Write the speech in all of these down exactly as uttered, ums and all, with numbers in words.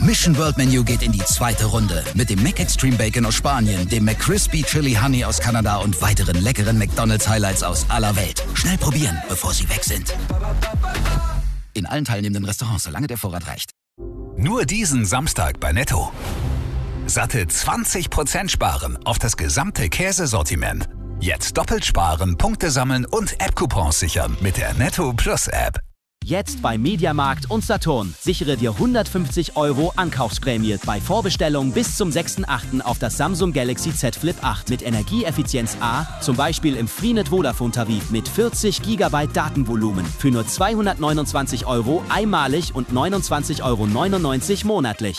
Mission World Menu geht in die zweite Runde. Mit dem McExtreme Bacon aus Spanien, dem McCrispy Chili Honey aus Kanada und weiteren leckeren McDonald's Highlights aus aller Welt. Schnell probieren, bevor sie weg sind. In allen teilnehmenden Restaurants, solange der Vorrat reicht. Nur diesen Samstag bei Netto. Satte zwanzig Prozent sparen auf das gesamte Käsesortiment. Jetzt doppelt sparen, Punkte sammeln und App-Coupons sichern mit der Netto Plus App. Jetzt bei Mediamarkt und Saturn. Sichere dir hundertfünfzig Euro Ankaufsprämie bei Vorbestellung bis zum sechsten achten auf das Samsung Galaxy Z Flip acht mit Energieeffizienz A, zum Beispiel im Freenet Vodafone-Tarif mit vierzig Gigabyte Datenvolumen für nur zweihundertneunundzwanzig Euro einmalig und neunundzwanzig Euro neunundneunzig monatlich.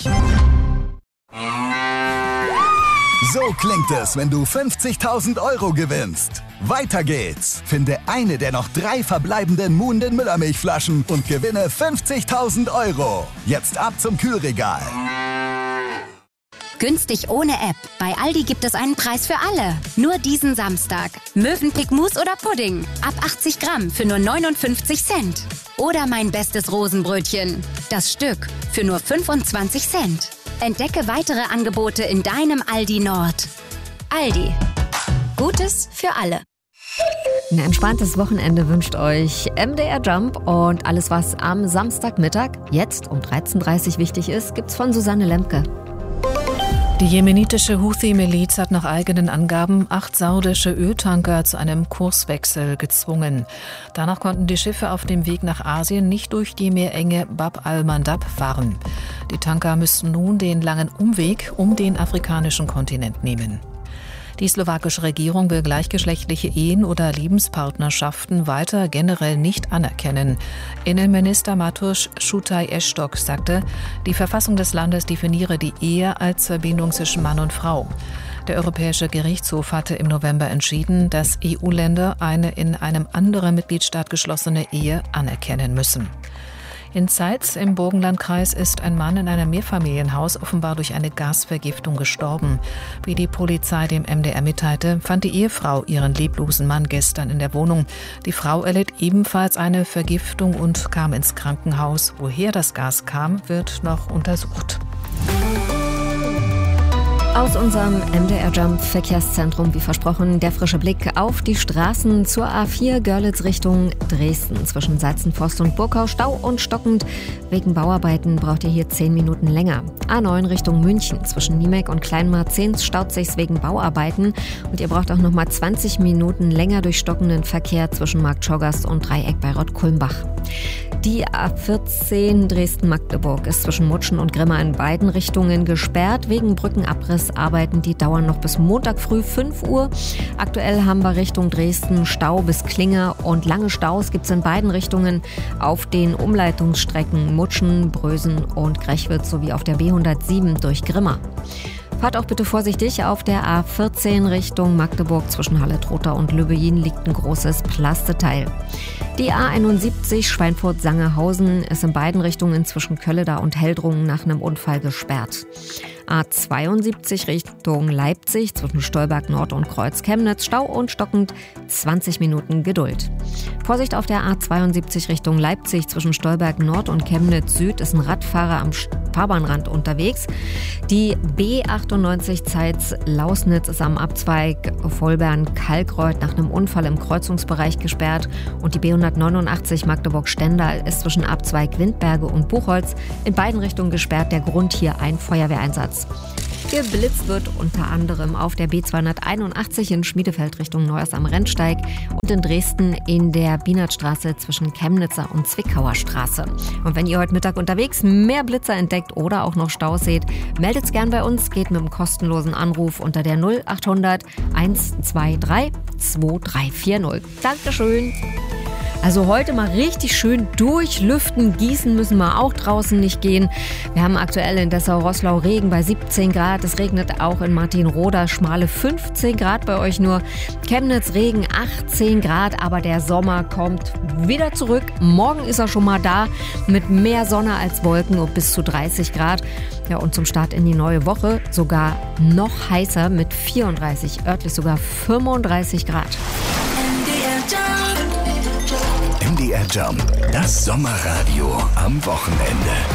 So klingt es, wenn du fünfzigtausend Euro gewinnst. Weiter geht's. Finde eine der noch drei verbleibenden Muhnden Müllermilchflaschen und gewinne fünfzigtausend Euro. Jetzt ab zum Kühlregal. Günstig ohne App. Bei Aldi gibt es einen Preis für alle. Nur diesen Samstag. Mövenpick Mousse oder Pudding. Ab achtzig Gramm für nur neunundfünfzig Cent. Oder mein bestes Rosenbrötchen. Das Stück für nur fünfundzwanzig Cent. Entdecke weitere Angebote in deinem Aldi Nord. Aldi. Gutes für alle. Ein entspanntes Wochenende wünscht euch M D R Jump und alles, was am Samstagmittag jetzt um dreizehn Uhr dreißig wichtig ist, gibt's von Susanne Lemke. Die jemenitische Houthi-Miliz hat nach eigenen Angaben acht saudische Öltanker zu einem Kurswechsel gezwungen. Danach konnten die Schiffe auf dem Weg nach Asien nicht durch die Meerenge Bab al-Mandab fahren. Die Tanker müssten nun den langen Umweg um den afrikanischen Kontinent nehmen. Die slowakische Regierung will gleichgeschlechtliche Ehen oder Lebenspartnerschaften weiter generell nicht anerkennen. Innenminister Mateusz Szutaj-Estok sagte, die Verfassung des Landes definiere die Ehe als Verbindung zwischen Mann und Frau. Der Europäische Gerichtshof hatte im November entschieden, dass E U-Länder eine in einem anderen Mitgliedstaat geschlossene Ehe anerkennen müssen. In Zeitz im Burgenlandkreis ist ein Mann in einem Mehrfamilienhaus offenbar durch eine Gasvergiftung gestorben. Wie die Polizei dem M D R mitteilte, fand die Ehefrau ihren leblosen Mann gestern in der Wohnung. Die Frau erlitt ebenfalls eine Vergiftung und kam ins Krankenhaus. Woher das Gas kam, wird noch untersucht. Aus unserem M D R Jump Verkehrszentrum, wie versprochen, der frische Blick auf die Straßen zur A vier Görlitz Richtung Dresden. Zwischen Salzenforst und Burkau Stau und stockend. Wegen Bauarbeiten braucht ihr hier zehn Minuten länger. A neun Richtung München. Zwischen Niemek und Kleinmarzens staut sich's wegen Bauarbeiten. Und ihr braucht auch noch mal zwanzig Minuten länger durch stockenden Verkehr zwischen Marktschorgast und Dreieck bei Rottkulmbach. Die A vierzehn Dresden-Magdeburg ist zwischen Mutschen und Grimma in beiden Richtungen gesperrt. Wegen Brückenabrissarbeiten, die dauern noch bis Montag früh fünf Uhr. Aktuell haben wir Richtung Dresden Stau bis Klinger und lange Staus gibt es in beiden Richtungen auf den Umleitungsstrecken Mutschen, Brösen und Grechwitz sowie auf der B hundertsieben durch Grimma. Fahrt auch bitte vorsichtig. Auf der A vierzehn Richtung Magdeburg zwischen Halle-Trotha und Lübbeyin liegt ein großes Plasteteil. Die A einundsiebzig Schweinfurt-Sangerhausen ist in beiden Richtungen zwischen Kölleda und Heldrungen nach einem Unfall gesperrt. A zweiundsiebzig Richtung Leipzig zwischen Stolberg Nord und Kreuz Chemnitz Stau und stockend zwanzig Minuten Geduld. Vorsicht auf der A zweiundsiebzig Richtung Leipzig zwischen Stolberg Nord und Chemnitz Süd ist ein Radfahrer am Fahrbahnrand unterwegs. Die B achtundneunzig Zeitz-Lausnitz ist am Abzweig Vollbern-Kalkreuth nach einem Unfall im Kreuzungsbereich gesperrt und die B hundertneunundachtzig Magdeburg-Stendal ist zwischen Abzweig Windberge und Buchholz in beiden Richtungen gesperrt. Der Grund hier ein Feuerwehreinsatz. Geblitzt wird unter anderem auf der B zweihunderteinundachtzig in Schmiedefeld Richtung Neuers am Rennsteig und in Dresden in der Bienertstraße zwischen Chemnitzer und Zwickauer Straße. Und wenn ihr heute Mittag unterwegs mehr Blitzer entdeckt oder auch noch Staus seht, meldet's gern bei uns, geht mit einem kostenlosen Anruf unter der null achthundert hundertzweiundzwanzig zweiunddreißig vierzig. Dankeschön! Also heute mal richtig schön durchlüften. Gießen müssen wir auch draußen nicht gehen. Wir haben aktuell in Dessau-Roßlau Regen bei siebzehn Grad. Es regnet auch in Martinroda, schmale fünfzehn Grad bei euch nur. Chemnitz Regen achtzehn Grad, aber der Sommer kommt wieder zurück. Morgen ist er schon mal da mit mehr Sonne als Wolken und bis zu dreißig Grad. Ja, und zum Start in die neue Woche sogar noch heißer mit vierunddreißig, örtlich sogar fünfunddreißig Grad. M D R Jump, das Sommerradio am Wochenende.